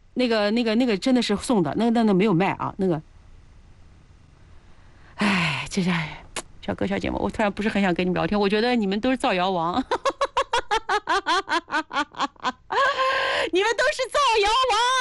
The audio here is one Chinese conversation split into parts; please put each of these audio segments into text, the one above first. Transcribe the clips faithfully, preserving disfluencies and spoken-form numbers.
那个那个那个真的是送的，那个那个没有卖啊，那个。哎，这是小哥小姐们，我突然不是很想跟你们聊天，我觉得你们都是造谣王，你们都是造谣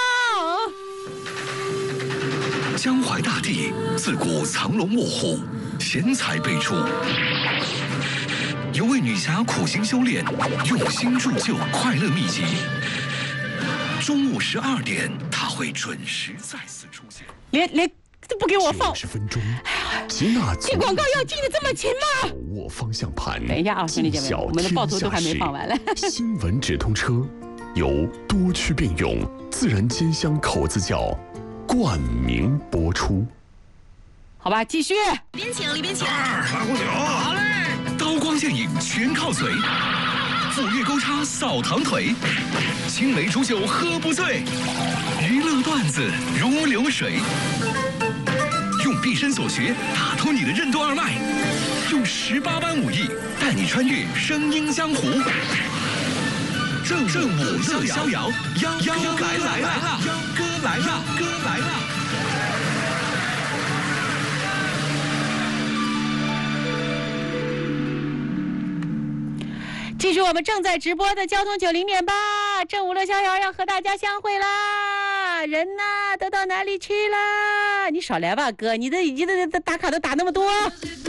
王。 江淮大地自古藏龙卧虎，贤才辈出。有位女侠苦心修炼，用心铸就快乐秘籍。中午十二点，她会准时再次出现。 连连都不给我放。 十分钟，吉娜这广告要进的这么勤吗？ 手握方向盘。 等一下啊，兄弟姐妹，我们的爆头都还没放完嘞。 新闻直通车由多区并用自然煎香口子窖冠名播出。 好吧，继续。 里边请，里边请。 二拉壶酒，好嘞。刀光剑影全靠嘴，斧钺钩叉扫堂腿，青梅煮酒喝不醉，娱乐段子如流水。用毕生所学打通你的任督二脉，用十八般武艺带你穿越声音江湖。正正午乐逍遥，幺幺哥来了，幺哥来了，哥来了。 继续我们正在直播的交通九零点八，正午乐逍遥要和大家相会啦！人呢都到哪里去了？你少来吧，哥，你的你的打卡都打那么多。